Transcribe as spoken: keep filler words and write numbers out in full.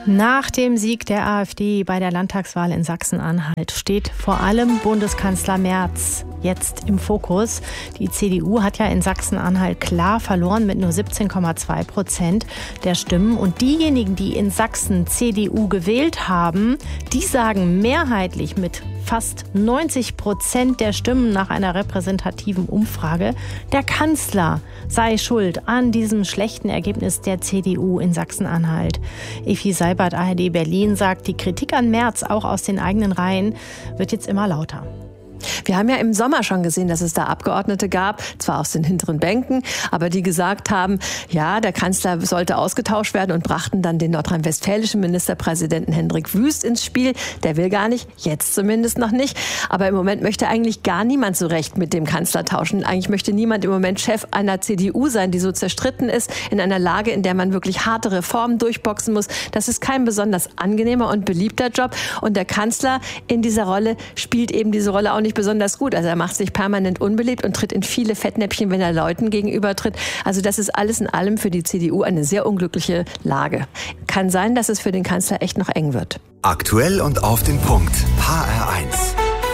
Nach dem Sieg der AfD bei der Landtagswahl in Sachsen-Anhalt steht vor allem Bundeskanzler Merz jetzt im Fokus. Die C D U hat ja in Sachsen-Anhalt klar verloren mit nur siebzehn Komma zwei Prozent der Stimmen. Und diejenigen, die in Sachsen C D U gewählt haben, die sagen mehrheitlich mit fast neunzig Prozent der Stimmen nach einer repräsentativen Umfrage, der Kanzler sei schuld an diesem schlechten Ergebnis der C D U in Sachsen-Anhalt. Effi Seibert, A R D Berlin, sagt, die Kritik an Merz, auch aus den eigenen Reihen, wird jetzt immer lauter. Wir haben ja im Sommer schon gesehen, dass es da Abgeordnete gab, zwar aus den hinteren Bänken, aber die gesagt haben, ja, der Kanzler sollte ausgetauscht werden und brachten dann den nordrhein-westfälischen Ministerpräsidenten Hendrik Wüst ins Spiel. Der will gar nicht, jetzt zumindest noch nicht. Aber im Moment möchte eigentlich gar niemand so recht mit dem Kanzler tauschen. Eigentlich möchte niemand im Moment Chef einer C D U sein, die so zerstritten ist, in einer Lage, in der man wirklich harte Reformen durchboxen muss. Das ist kein besonders angenehmer und beliebter Job. Und der Kanzler in dieser Rolle spielt eben diese Rolle auch nicht besonders gut. Also er macht sich permanent unbeliebt und tritt in viele Fettnäpfchen, wenn er Leuten gegenüber tritt. Also das ist alles in allem für die C D U eine sehr unglückliche Lage. Kann sein, dass es für den Kanzler echt noch eng wird. Aktuell und auf den Punkt. H R eins.